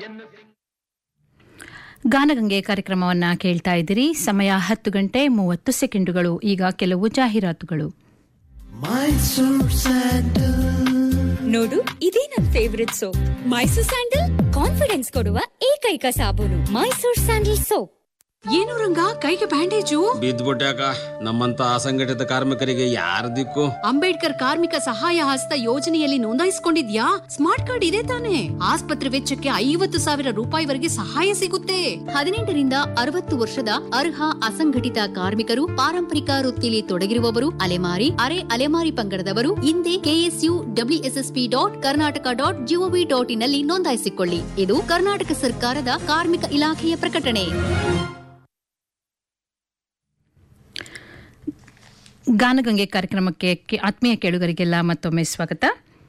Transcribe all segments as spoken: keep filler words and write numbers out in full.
ಗಾನಗಂಗೆ ಕಾರ್ಯಕ್ರಮವನ್ನು ಕೇಳ್ತಾ ಇದ್ದೀರಿ. ಸಮಯ ಹತ್ತು ಗಂಟೆ ಮೂವತ್ತು ಸೆಕೆಂಡುಗಳು. ಈಗ ಕೆಲವು ಜಾಹೀರಾತುಗಳು. ನೋಡು, ಇದೇ ನನ್ favourite soap. Mysore sandal confidence ಕೊಡುವ ಏಕೈಕ ಸಾಬೂನು ಮೈಸೂರ್ ಸ್ಯಾಂಡಲ್ ಸೋಪ್. ಏನು ರಂಗ, ಕೈಗೆ ಬ್ಯಾಂಡೇಜು? ಬಿದ್ದ್ಬಿಟ್ಯಾಕ. ನಮ್ಮಂತ ಅಸಂಘಟಿತ ಕಾರ್ಮಿಕರಿಗೆ ಯಾರ ದಿಕ್ಕು? ಅಂಬೇಡ್ಕರ್ ಕಾರ್ಮಿಕ ಸಹಾಯ ಹಸ್ತ ಯೋಜನೆಯಲ್ಲಿ ನೋಂದಾಯಿಸಿಕೊಂಡಿದ್ಯಾ? ಸ್ಮಾರ್ಟ್ ಕಾರ್ಡ್ ಇದೆ ತಾನೆ? ಆಸ್ಪತ್ರೆ ವೆಚ್ಚಕ್ಕೆ ಐವತ್ತು ಸಾವಿರ ರೂಪಾಯಿವರೆಗೆ ಸಹಾಯ ಸಿಗುತ್ತೆ. ಹದಿನೆಂಟರಿಂದ ಅರವತ್ತು ವರ್ಷದ ಅರ್ಹ ಅಸಂಘಟಿತ ಕಾರ್ಮಿಕರು, ಪಾರಂಪರಿಕ ವೃತ್ತಿಯಲ್ಲಿ ತೊಡಗಿರುವವರು, ಅಲೆಮಾರಿ ಅರೆ ಅಲೆಮಾರಿ ಪಂಗಡದವರು ಹಿಂದೆ KSU WSSP dot Karnataka dot gov dot in ನಲ್ಲಿ ನೋಂದಾಯಿಸಿಕೊಳ್ಳಿ. ಇದು ಕರ್ನಾಟಕ ಸರ್ಕಾರದ ಕಾರ್ಮಿಕ ಇಲಾಖೆಯ ಪ್ರಕಟಣೆ. ಗಾನಗಂಗೆ ಕಾರ್ಯಕ್ರಮಕ್ಕೆ ಆತ್ಮೀಯ ಕೇಳುಗರಿಗೆಲ್ಲ ಮತ್ತೊಮ್ಮೆ ಸ್ವಾಗತ.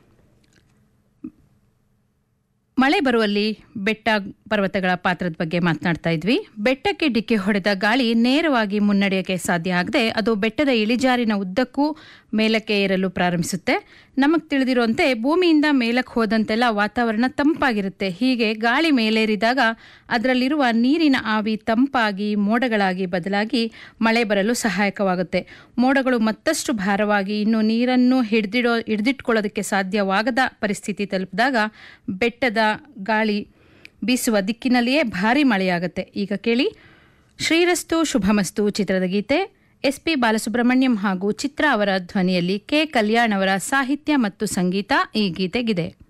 ಮಳೆ ಬರುವಲ್ಲಿ ಬೆಟ್ಟ ಪರ್ವತಗಳ ಪಾತ್ರದ ಬಗ್ಗೆ ಮಾತನಾಡ್ತಾ ಇದ್ವಿ. ಬೆಟ್ಟಕ್ಕೆ ಡಿಕ್ಕಿ ಹೊಡೆದ ಗಾಳಿ ನೇರವಾಗಿ ಮುನ್ನಡೆಯಕ್ಕೆ ಸಾಧ್ಯ ಆಗದೆ ಅದು ಬೆಟ್ಟದ ಇಳಿಜಾರಿನ ಉದ್ದಕ್ಕೂ ಮೇಲಕ್ಕೆ ಏರಲು ಪ್ರಾರಂಭಿಸುತ್ತೆ. ನಮಗೆ ತಿಳಿದಿರುವಂತೆ ಭೂಮಿಯಿಂದ ಮೇಲಕ್ಕೆ ಹೋದಂತೆಲ್ಲ ವಾತಾವರಣ ತಂಪಾಗಿರುತ್ತೆ. ಹೀಗೆ ಗಾಳಿ ಮೇಲೇರಿದಾಗ ಅದರಲ್ಲಿರುವ ನೀರಿನ ಆವಿ ತಂಪಾಗಿ ಮೋಡಗಳಾಗಿ ಬದಲಾಗಿ ಮಳೆ ಬರಲು ಸಹಾಯಕವಾಗುತ್ತೆ. ಮೋಡಗಳು ಮತ್ತಷ್ಟು ಭಾರವಾಗಿ ಇನ್ನು ನೀರನ್ನು ಹಿಡಿದಿಡೋ ಹಿಡಿದಿಟ್ಕೊಳ್ಳೋದಕ್ಕೆ ಸಾಧ್ಯವಾಗದ ಪರಿಸ್ಥಿತಿ ತಲುಪಿದಾಗ ಬೆಟ್ಟದ ಗಾಳಿ ಬೀಸುವ ದಿಕ್ಕಿನಲ್ಲಿಯೇ ಭಾರೀ ಮಳೆಯಾಗುತ್ತೆ. ಈಗ ಕೇಳಿ ಶ್ರೀರಸ್ತು ಶುಭಮಸ್ತು ಚಿತ್ರದ ಗೀತೆ. ಎಸ್ ಪಿ ಬಾಲಸುಬ್ರಹ್ಮಣ್ಯಂ ಹಾಗೂ ಚಿತ್ರ ಅವರ ಧ್ವನಿಯಲ್ಲಿ ಕೆ ಕಲ್ಯಾಣ್ ಅವರ ಸಾಹಿತ್ಯ ಮತ್ತು ಸಂಗೀತ ಈ ಗೀತೆಗಿದೆ.